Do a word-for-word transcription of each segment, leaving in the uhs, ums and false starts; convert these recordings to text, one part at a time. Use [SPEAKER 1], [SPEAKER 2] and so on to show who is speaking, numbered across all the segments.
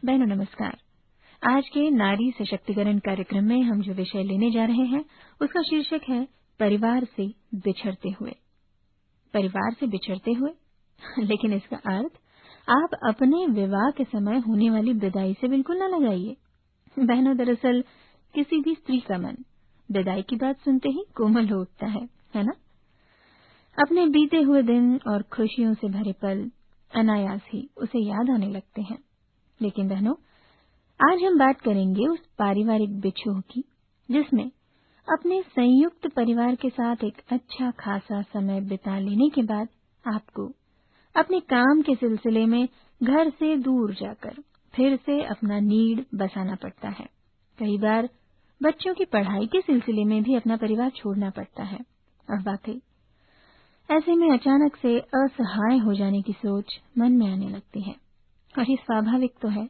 [SPEAKER 1] बहनों नमस्कार। आज के नारी सशक्तिकरण कार्यक्रम में हम जो विषय लेने जा रहे हैं उसका शीर्षक है परिवार से बिछड़ते हुए। परिवार से बिछड़ते हुए लेकिन इसका अर्थ आप अपने विवाह के समय होने वाली विदाई से बिल्कुल न लगाइए। बहनों, दरअसल किसी भी स्त्री का मन विदाई की बात सुनते ही कोमल हो उठता है, है ना? अपने बीते हुए दिन और खुशियों से भरे पल अनायास ही उसे याद आने लगते हैं। लेकिन बहनों, आज हम बात करेंगे उस पारिवारिक बिछोह की जिसमें अपने संयुक्त परिवार के साथ एक अच्छा खासा समय बिता लेने के बाद आपको अपने काम के सिलसिले में घर से दूर जाकर फिर से अपना नीड़ बसाना पड़ता है। कई बार बच्चों की पढ़ाई के सिलसिले में भी अपना परिवार छोड़ना पड़ता है। और वाकई ऐसे में अचानक से असहाय हो जाने की सोच मन में आने लगती है और ये स्वाभाविक तो है।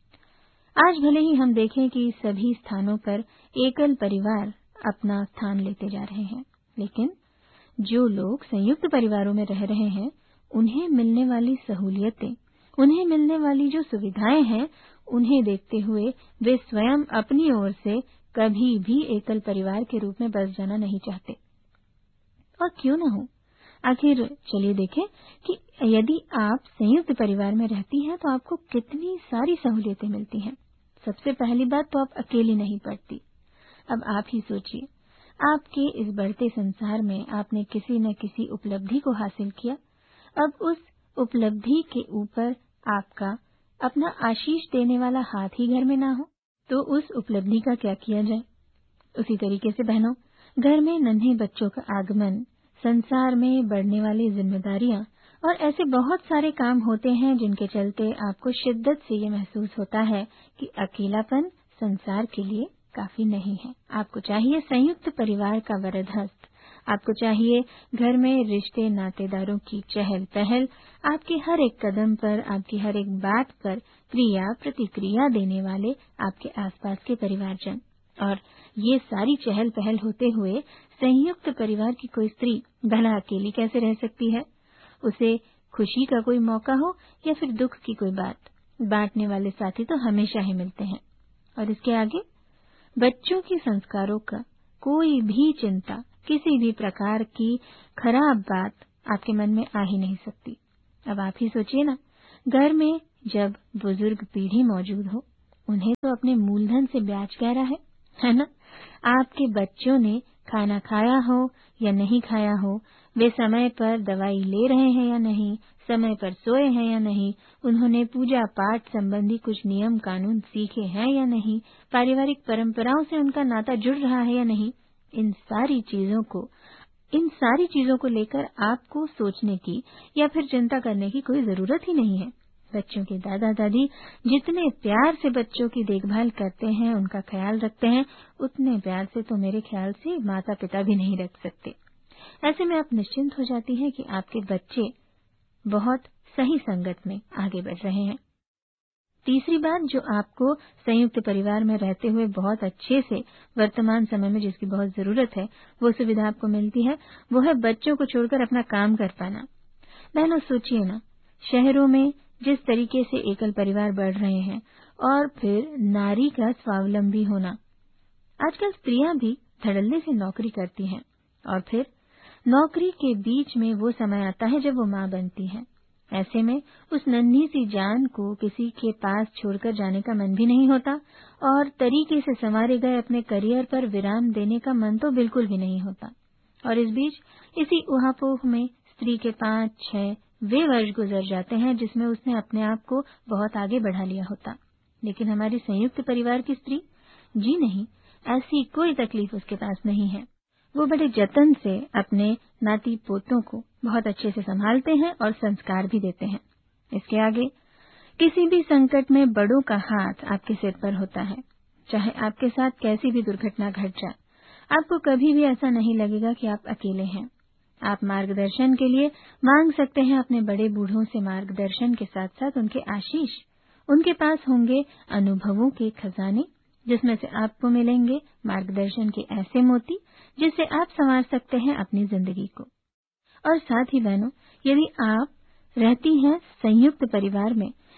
[SPEAKER 1] आज भले ही हम देखें कि सभी स्थानों पर एकल परिवार अपना स्थान लेते जा रहे हैं, लेकिन जो लोग संयुक्त परिवारों में रह रहे हैं उन्हें मिलने वाली सहूलियतें, उन्हें मिलने वाली जो सुविधाएं हैं, उन्हें देखते हुए वे स्वयं अपनी ओर से कभी भी एकल परिवार के रूप में बस जाना नहीं चाहते। और क्यों न हो, आखिर चलिए देखें कि यदि आप संयुक्त परिवार में रहती हैं तो आपको कितनी सारी सहूलियतें मिलती हैं। सबसे पहली बात तो आप अकेली नहीं पड़ती। अब आप ही सोचिए, आपके इस बढ़ते संसार में आपने किसी न किसी उपलब्धि को हासिल किया। अब उस उपलब्धि के ऊपर आपका अपना आशीष देने वाला हाथ ही घर में ना हो तो उस उपलब्धि का क्या किया जाए। उसी तरीके से बहनों, घर में नन्हे बच्चों का आगमन, संसार में बढ़ने वाली जिम्मेदारियां और ऐसे बहुत सारे काम होते हैं जिनके चलते आपको शिद्दत से ये महसूस होता है कि अकेलापन संसार के लिए काफी नहीं है। आपको चाहिए संयुक्त परिवार का वरद हस्त, आपको चाहिए घर में रिश्ते नातेदारों की चहल पहल, आपके हर एक कदम पर, आपकी हर एक बात पर क्रिया प्रतिक्रिया देने वाले आपके आसपास के परिवारजन। और ये सारी चहल पहल होते हुए संयुक्त परिवार की कोई स्त्री भला अकेली कैसे रह सकती है? उसे खुशी का कोई मौका हो या फिर दुख की कोई बात, बांटने वाले साथी तो हमेशा ही मिलते हैं। और इसके आगे बच्चों के संस्कारों का कोई भी चिंता, किसी भी प्रकार की खराब बात आपके मन में आ ही नहीं सकती। अब आप ही सोचिए ना, घर में जब बुजुर्ग पीढ़ी मौजूद हो, उन्हें तो अपने मूलधन से ब्याज गहरा है, है ना? आपके बच्चों ने खाना खाया हो या नहीं खाया हो, वे समय पर दवाई ले रहे हैं या नहीं, समय पर सोए हैं या नहीं, उन्होंने पूजा पाठ संबंधी कुछ नियम कानून सीखे हैं या नहीं, पारिवारिक परंपराओं से उनका नाता जुड़ रहा है या नहीं, इन सारी चीजों को इन सारी चीजों को लेकर आपको सोचने की या फिर चिंता करने की कोई जरूरत ही नहीं है। बच्चों के दादा दादी जितने प्यार से बच्चों की देखभाल करते हैं, उनका ख्याल रखते हैं, उतने प्यार से तो मेरे ख्याल से माता पिता भी नहीं रख सकते। ऐसे में आप निश्चिंत हो जाती हैं कि आपके बच्चे बहुत सही संगत में आगे बढ़ रहे हैं। तीसरी बात जो आपको संयुक्त परिवार में रहते हुए बहुत अच्छे से वर्तमान समय में जिसकी बहुत जरूरत है, वो सुविधा आपको मिलती है, वो है बच्चों को छोड़कर अपना काम कर पाना। बहनों, सोचिए ना, शहरों में जिस तरीके से एकल परिवार बढ़ रहे हैं और फिर नारी का स्वावलंबी होना, आजकल स्त्रियां भी धड़ल्ले से नौकरी करती हैं और फिर नौकरी के बीच में वो समय आता है जब वो मां बनती हैं। ऐसे में उस नन्ही सी जान को किसी के पास छोड़कर जाने का मन भी नहीं होता और तरीके से संवारे गए अपने करियर पर विराम देने का मन तो बिल्कुल भी नहीं होता। और इस बीच इसी उहापोह में स्त्री के पांच छह वे वर्ष गुजर जाते हैं जिसमें उसने अपने आप को बहुत आगे बढ़ा लिया होता। लेकिन हमारी संयुक्त परिवार की स्त्री, जी नहीं, ऐसी कोई तकलीफ उसके पास नहीं है। वो बड़े जतन से अपने नाती पोतों को बहुत अच्छे से संभालते हैं और संस्कार भी देते हैं। इसके आगे किसी भी संकट में बड़ों का हाथ आपके सिर पर होता है। चाहे आपके साथ कैसी भी दुर्घटना घट जाए, आपको कभी भी ऐसा नहीं लगेगा कि आप अकेले हैं। आप मार्गदर्शन के लिए मांग सकते हैं अपने बड़े बूढ़ों से मार्गदर्शन के साथ साथ उनके आशीष। उनके पास होंगे अनुभवों के खजाने जिसमें से आपको मिलेंगे मार्गदर्शन के ऐसे मोती जिससे आप संवार सकते हैं अपनी जिंदगी को। और साथ ही बहनों, यदि आप रहती हैं संयुक्त परिवार में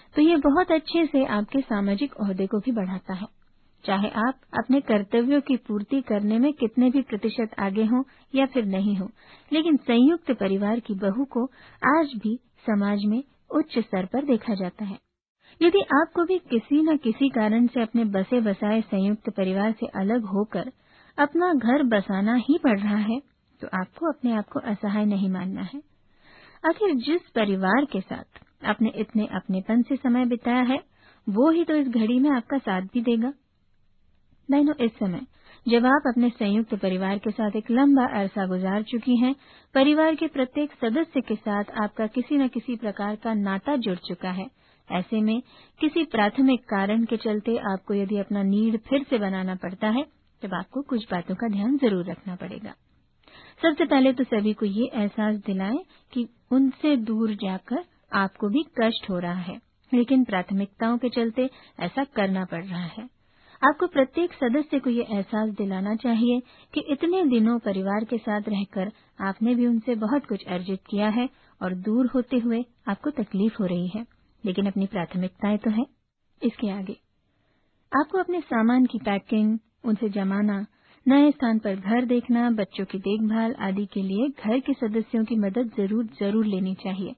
[SPEAKER 1] तो ये बहुत अच्छे से आपके सामाजिक ओहदे को भी बढ़ाता है। चाहे आप अपने कर्तव्यों की पूर्ति करने में कितने भी प्रतिशत आगे हों या फिर नहीं हो, लेकिन संयुक्त परिवार की बहू को आज भी समाज में उच्च स्तर पर देखा जाता है। यदि आपको भी किसी न किसी कारण से अपने बसे बसाए संयुक्त परिवार से अलग होकर अपना घर बसाना ही पड़ रहा है, तो आपको अपने आप को असहाय नहीं मानना है। आखिर जिस परिवार के साथ आपने इतने अपनेपन से समय बिताया है, वो ही तो इस घड़ी में आपका साथ भी देगा। बहनों, इस समय जब आप अपने संयुक्त परिवार के साथ एक लंबा अरसा गुजार चुकी हैं, परिवार के प्रत्येक सदस्य के साथ आपका किसी न किसी प्रकार का नाता जुड़ चुका है, ऐसे में किसी प्राथमिक कारण के चलते आपको यदि अपना नीड़ फिर से बनाना पड़ता है, तब आपको कुछ बातों का ध्यान जरूर रखना पड़ेगा। सबसे पहले तो सभी को ये एहसास दिलाएं कि उनसे दूर जाकर आपको भी कष्ट हो रहा है, लेकिन प्राथमिकताओं के चलते ऐसा करना पड़ रहा है। आपको प्रत्येक सदस्य को ये एहसास दिलाना चाहिए कि इतने दिनों परिवार के साथ रहकर आपने भी उनसे बहुत कुछ अर्जित किया है और दूर होते हुए आपको तकलीफ हो रही है, लेकिन अपनी प्राथमिकताएं तो है। इसके आगे आपको अपने सामान की पैकिंग, उनसे जमाना, नए स्थान पर घर देखना, बच्चों की देखभाल आदि के लिए घर के सदस्यों की मदद जरूर जरूर लेनी चाहिए।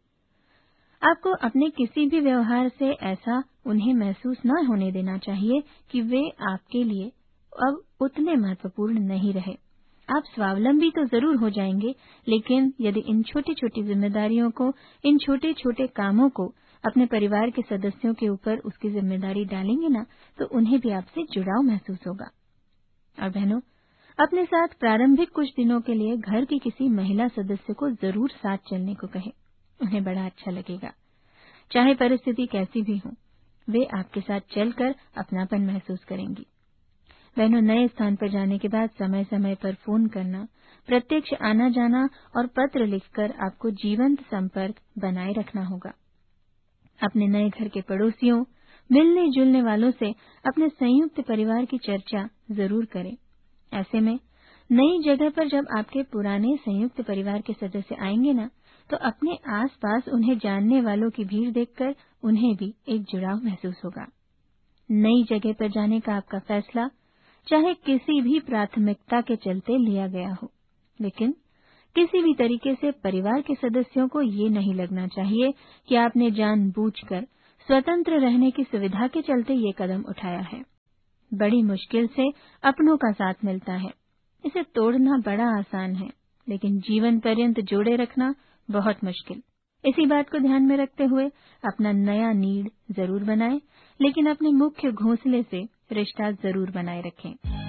[SPEAKER 1] आपको अपने किसी भी व्यवहार से ऐसा उन्हें महसूस न होने देना चाहिए कि वे आपके लिए अब उतने महत्वपूर्ण नहीं रहे। आप स्वावलंबी तो जरूर हो जाएंगे, लेकिन यदि इन छोटी छोटी जिम्मेदारियों को, इन छोटे छोटे कामों को अपने परिवार के सदस्यों के ऊपर उसकी जिम्मेदारी डालेंगे ना, तो उन्हें भी आपसे जुड़ाव महसूस होगा। और बहनों, अपने साथ प्रारंभिक कुछ दिनों के लिए घर की किसी महिला सदस्य को जरूर साथ चलने को कहें, उन्हें बड़ा अच्छा लगेगा। चाहे परिस्थिति कैसी भी हो, वे आपके साथ चलकर अपनापन महसूस करेंगी। बहनों, नए स्थान पर जाने के बाद समय समय पर फोन करना, प्रत्यक्ष आना जाना और पत्र लिखकर आपको जीवंत संपर्क बनाए रखना होगा। अपने नए घर के पड़ोसियों, मिलने जुलने वालों से अपने संयुक्त परिवार की चर्चा जरूर करें। ऐसे में नई जगह पर जब आपके पुराने संयुक्त परिवार के सदस्य आएंगे ना, तो अपने आसपास उन्हें जानने वालों की भीड़ देखकर उन्हें भी एक जुड़ाव महसूस होगा। नई जगह पर जाने का आपका फैसला चाहे किसी भी प्राथमिकता के चलते लिया गया हो, लेकिन किसी भी तरीके से परिवार के सदस्यों को ये नहीं लगना चाहिए कि आपने जानबूझकर स्वतंत्र रहने की सुविधा के चलते ये कदम उठाया है। बड़ी मुश्किल से अपनों का साथ मिलता है, इसे तोड़ना बड़ा आसान है, लेकिन जीवन पर्यंत जोड़े रखना बहुत मुश्किल। इसी बात को ध्यान में रखते हुए अपना नया नीड़ जरूर बनाएं, लेकिन अपने मुख्य घोंसले से रिश्ता जरूर बनाए रखें।